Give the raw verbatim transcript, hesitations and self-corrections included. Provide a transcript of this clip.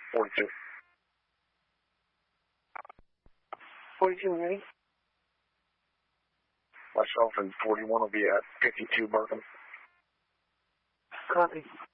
forty-two. forty-two, ready? Myself and forty-one will be at fifty-two Burkham. Copy.